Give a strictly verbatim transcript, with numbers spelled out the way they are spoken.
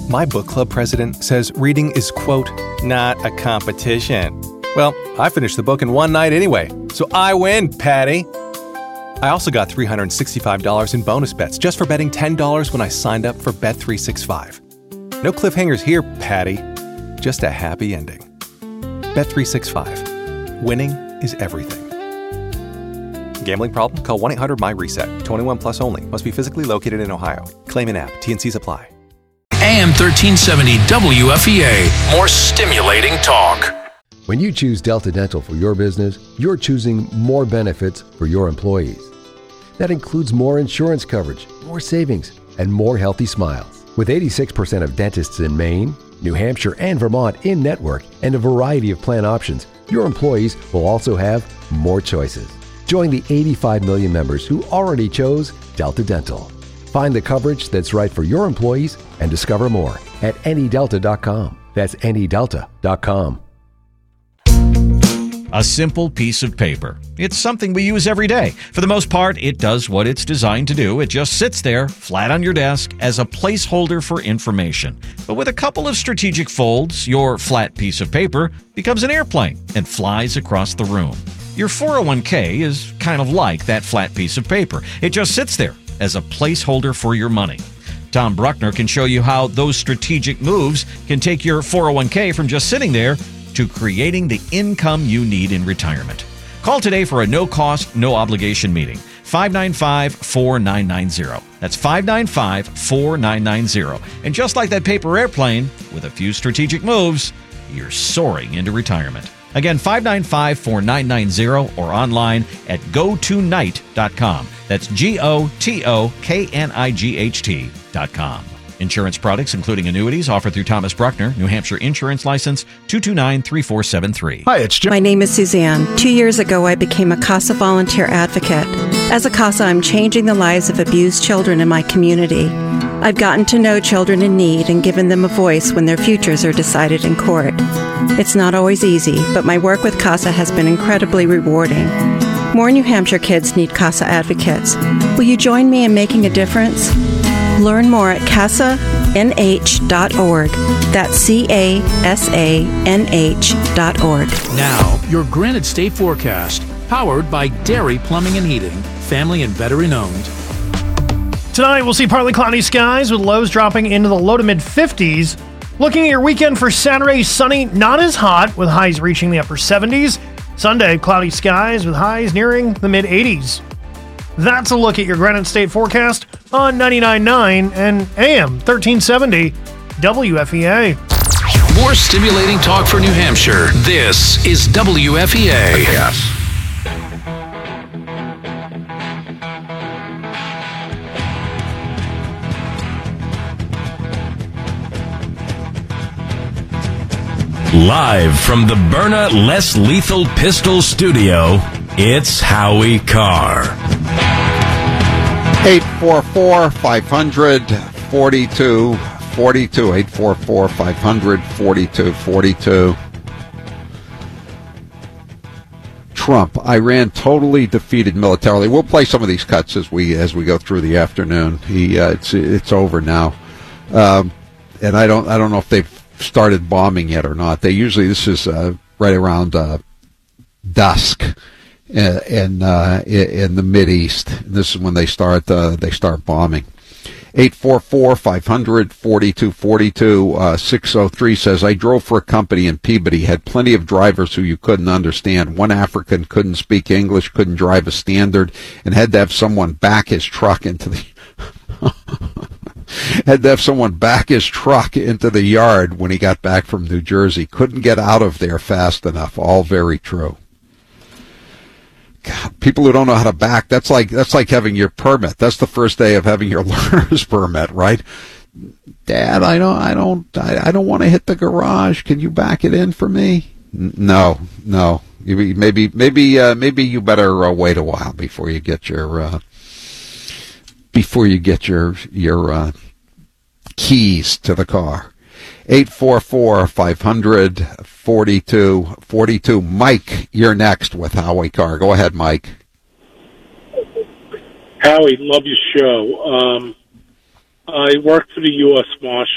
My book club president says reading is, quote, not a competition. Well, I finished the book in one night anyway, so I win, Patty. I also got three hundred sixty-five dollars in bonus bets just for betting ten dollars when I signed up for Bet three sixty-five. No cliffhangers here, Patty. Just a happy ending. Bet three sixty-five. Winning is everything. Gambling problem? Call one eight hundred M Y reset. twenty-one plus only. Must be physically located in Ohio. Claim in app. T N Cs apply. A M thirteen seventy W F E A. More stimulating talk. When you choose Delta Dental for your business, you're choosing more benefits for your employees. That includes more insurance coverage, more savings, and more healthy smiles. With eighty-six percent of dentists in Maine, New Hampshire, and Vermont in network and a variety of plan options, your employees will also have more choices. Join the eighty-five million members who already chose Delta Dental. Find the coverage that's right for your employees and discover more at any delta dot com. That's any delta dot com. A simple piece of paper. It's something we use every day. For the most part, it does what it's designed to do. It just sits there, flat on your desk, as a placeholder for information. But with a couple of strategic folds, your flat piece of paper becomes an airplane and flies across the room. Your four oh one k is kind of like that flat piece of paper. It just sits there as a placeholder for your money. Tom Bruckner can show you how those strategic moves can take your four oh one k from just sitting there to creating the income you need in retirement. Call today for a no-cost, no-obligation meeting. five nine five, four nine nine zero. That's five nine five, four nine nine zero. And just like that paper airplane, with a few strategic moves, you're soaring into retirement. Again, five nine five, four nine nine zero or online at go to night dot com. That's G O T O K N I G H T dot com. Insurance products, including annuities, offered through Thomas Bruckner, New Hampshire Insurance License two two nine, three four seven three. Hi, it's Jim. My name is Suzanne. Two years ago, I became a CASA volunteer advocate. As a CASA, I'm changing the lives of abused children in my community. I've gotten to know children in need and given them a voice when their futures are decided in court. It's not always easy, but my work with CASA has been incredibly rewarding. More New Hampshire kids need CASA advocates. Will you join me in making a difference? Learn more at casa n h dot org. That's C A S A N H dot org. Now, your Granite State forecast, powered by Dairy Plumbing and Heating, family and veteran owned. Tonight, we'll see partly cloudy skies with lows dropping into the low to mid fifties. Looking at your weekend for Saturday, sunny, not as hot, with highs reaching the upper seventies. Sunday, cloudy skies with highs nearing the mid eighties. That's a look at your Granite State forecast on ninety-nine point nine and A M thirteen seventy W F E A. More stimulating talk for New Hampshire. This is W F E A. Yes. Live from the Byrna Less Lethal Pistol Studio, it's Howie Carr. eight four four, five hundred, forty-two forty-two. eight four four, five hundred, forty-two forty-two. Trump, Iran totally defeated militarily. We'll play some of these cuts as we as we go through the afternoon. He, uh, it's it's over now, um, and I don't I don't know if they've started bombing yet or not. They usually this is uh, right around uh, dusk. In uh, in the Mideast, this is when they start uh, they start bombing. eight four four, five hundred, forty-two forty-two. Uh, six oh three says, I drove for a company in Peabody, had plenty of drivers who you couldn't understand. One African couldn't speak English, couldn't drive a standard, and had to have someone back his truck into the had to have someone back his truck into the yard when he got back from New Jersey. Couldn't get out of there fast enough. All very true. God, people who don't know how to back, that's like that's like having your permit. That's the first day of having your learner's permit, right? Dad, I don't I don't I, I don't want to hit the garage. Can you back it in for me? N- no, no. You, maybe maybe uh, maybe you better uh, wait a while before you get your uh, before you get your your uh, keys to the car. eight four four, five hundred, forty-two forty-two. Mike, you're next with Howie Carr. Go ahead, Mike. Howie, love your show. Um, I work for the U S Marshals.